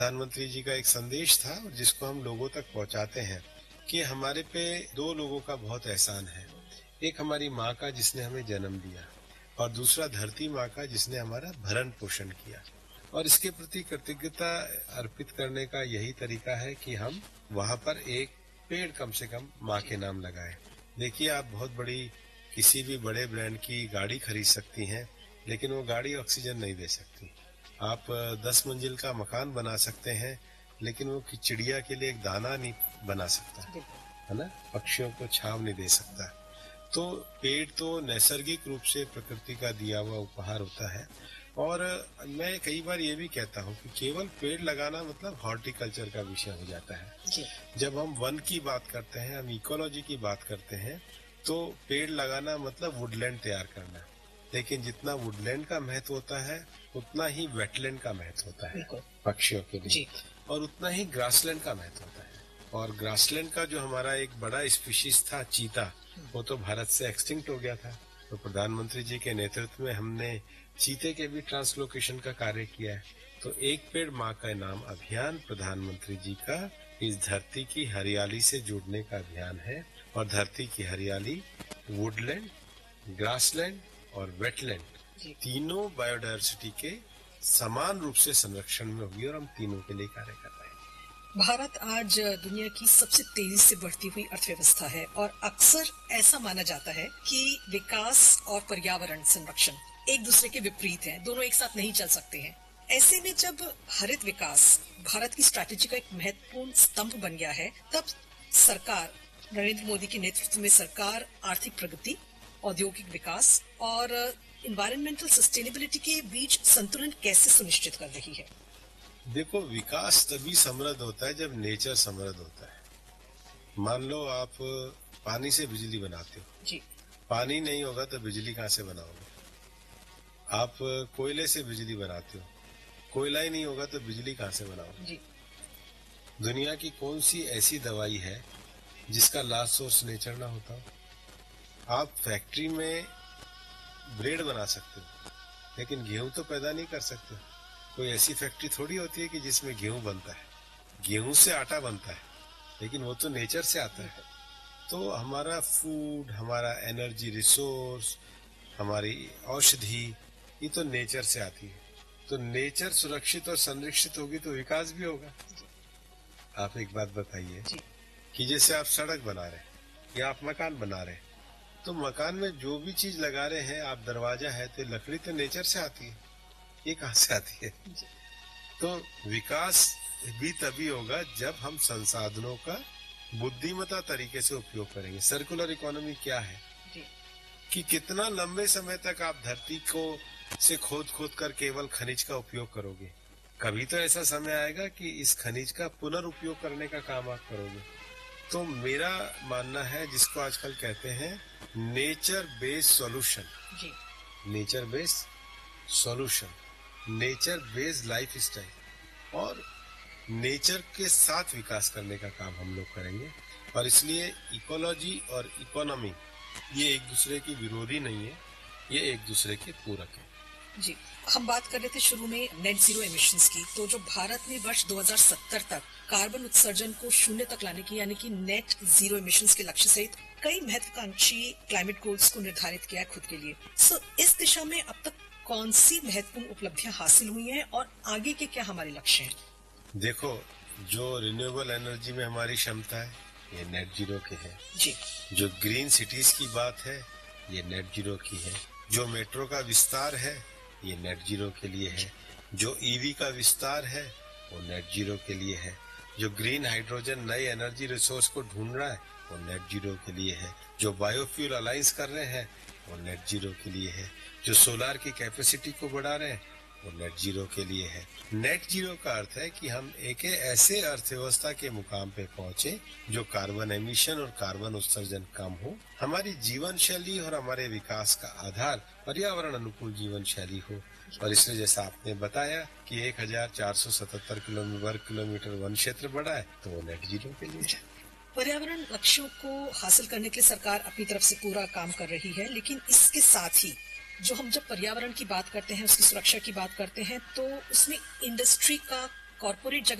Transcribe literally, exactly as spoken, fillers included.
प्रधानमंत्री जी का एक संदेश था जिसको हम लोगों तक पहुंचाते हैं कि हमारे पे दो लोगों का बहुत एहसान है। एक हमारी माँ का जिसने हमें जन्म दिया और दूसरा धरती माँ का जिसने हमारा भरण पोषण किया। और इसके प्रति कृतज्ञता अर्पित करने का यही तरीका है कि हम वहाँ पर एक पेड़ कम से कम माँ के नाम लगाएं। देखिए, आप बहुत बड़ी किसी भी बड़े ब्रांड की गाड़ी खरीद सकती हैं, लेकिन वो गाड़ी ऑक्सीजन नहीं दे सकती। आप दस मंजिल का मकान बना सकते हैं, लेकिन वो चिड़िया के लिए एक दाना नहीं बना सकता, है ना? पक्षियों को छांव नहीं दे सकता। तो पेड़ तो नैसर्गिक रूप से प्रकृति का दिया हुआ उपहार होता है। और मैं कई बार ये भी कहता हूँ कि केवल पेड़ लगाना मतलब हॉर्टिकल्चर का विषय हो जाता है जी। जब हम वन की बात करते हैं, हम इकोलॉजी की बात करते हैं, तो पेड़ लगाना मतलब वुडलैंड तैयार करना। लेकिन जितना वुडलैंड का महत्व होता है, उतना ही वेटलैंड का महत्व होता है पक्षियों के लिए, और उतना ही ग्रासलैंड का महत्व होता है। और ग्रासलैंड का जो हमारा एक बड़ा स्पीशीज था, चीता, वो तो भारत से एक्सटिंक्ट हो गया था। तो प्रधानमंत्री जी के नेतृत्व में हमने चीते के भी ट्रांसलोकेशन का कार्य किया है। तो एक पेड़ माँ का नाम अभियान प्रधानमंत्री जी का इस धरती की हरियाली से जुड़ने का अभियान है। और धरती की हरियाली वुडलैंड, ग्रासलैंड और वेटलैंड तीनों बायोडायवर्सिटी के समान रूप से संरक्षण में होगी, और हम तीनों के लिए कार्य कर रहे हैं। भारत आज दुनिया की सबसे तेजी से बढ़ती हुई अर्थव्यवस्था है, और अक्सर ऐसा माना जाता है कि विकास और पर्यावरण संरक्षण एक दूसरे के विपरीत हैं, दोनों एक साथ नहीं चल सकते हैं। ऐसे में जब हरित विकास भारत की स्ट्रैटेजी का एक महत्वपूर्ण स्तंभ बन गया है, तब सरकार, नरेंद्र मोदी के नेतृत्व में सरकार आर्थिक प्रगति, औद्योगिक विकास और एनवायरमेंटल सस्टेनेबिलिटी के बीच संतुलन कैसे सुनिश्चित कर रही है? देखो, विकास तभी समृद्ध होता है जब नेचर समृद्ध होता है। मान लो आप पानी से बिजली बनाते हो जी। पानी नहीं होगा तो बिजली कहाँ से बनाओगे? आप कोयले से बिजली बनाते हो, कोयला ही नहीं होगा तो बिजली कहाँ से बनाओगे जी। दुनिया की कौन सी ऐसी दवाई है जिसका लास्ट सोर्स नेचर ना होता हो? आप फैक्ट्री में ब्रेड बना सकते हो, लेकिन गेहूं तो पैदा नहीं कर सकते। कोई ऐसी फैक्ट्री थोड़ी होती है कि जिसमें गेहूं बनता है। गेहूं से आटा बनता है, लेकिन वो तो नेचर से आता है। तो हमारा फूड, हमारा एनर्जी रिसोर्स, हमारी औषधि, ये तो नेचर से आती है। तो नेचर सुरक्षित और संरक्षित होगी तो विकास भी होगा। आप एक बात बताइए कि जैसे आप सड़क बना रहे हैं या आप मकान बना रहे हैं, तो मकान में जो भी चीज लगा रहे हैं, आप दरवाजा है तो लकड़ी तो नेचर से आती है, ये कहाँ से आती है? तो विकास भी तभी होगा जब हम संसाधनों का बुद्धिमता तरीके से उपयोग करेंगे। सर्कुलर इकोनॉमी क्या है कि कितना लंबे समय तक आप धरती को से खोद खोद कर केवल खनिज का उपयोग करोगे। कभी तो ऐसा समय आएगा कि इस खनिज का पुनर्उपयोग करने का काम आप करोगे। तो मेरा मानना है, जिसको आजकल कहते हैं nature based solution, nature based solution, nature based life style, और नेचर के साथ विकास करने का काम हम लोग करेंगे। और इसलिए इकोलॉजी और इकोनॉमी ये एक दूसरे की विरोधी नहीं है, ये एक दूसरे के पूरक है जी। हम बात कर रहे थे शुरू में नेट जीरो एमिशंस की। तो जो भारत ने वर्ष दो हज़ार सत्तर तक कार्बन उत्सर्जन को शून्य तक लाने की, यानी कि नेट जीरो एमिशंस के लक्ष्य सहित कई महत्वाकांक्षी क्लाइमेट गोल्स को निर्धारित किया है खुद के लिए। सो इस दिशा में अब तक कौन सी महत्वपूर्ण उपलब्धियां हासिल हुई हैं और आगे के क्या हमारे लक्ष्य हैं? देखो, जो रिन्यूएबल एनर्जी में हमारी क्षमता है, ये नेट जीरो के है जी। जो ग्रीन सिटीज की बात है, ये नेट जीरो की है। जो मेट्रो का विस्तार है, ये नेट जीरो के लिए है। जो ईवी का विस्तार है, वो नेट जीरो के लिए है। जो ग्रीन हाइड्रोजन नए एनर्जी रिसोर्स को ढूंढ रहा है, वो नेट जीरो के लिए है। जो बायोफ्यूल अलायंस कर रहे हैं, वो नेट जीरो के लिए है। जो सोलार की कैपेसिटी को बढ़ा रहे हैं, वो नेट जीरो के लिए है। नेट जीरो का अर्थ है कि हम एक ऐसे अर्थव्यवस्था के मुकाम पे पहुंचे जो कार्बन एमिशन और कार्बन उत्सर्जन कम हो। हमारी जीवन शैली और हमारे विकास का आधार पर्यावरण अनुकूल जीवन शैली हो। और इसलिए जैसा आपने बताया कि एक हजार चार सौ सतहत्तर किलोमीटर वर्ग किलोमीटर वन क्षेत्र बढ़ा है, तो वो नेट जीरो के लिए है। पर्यावरण लक्ष्यों को हासिल करने के लिए सरकार अपनी तरफ से पूरा काम कर रही है, लेकिन इसके साथ ही जो हम जब पर्यावरण की बात करते हैं, उसकी सुरक्षा की बात करते हैं, तो उसमें इंडस्ट्री का कॉर्पोरेट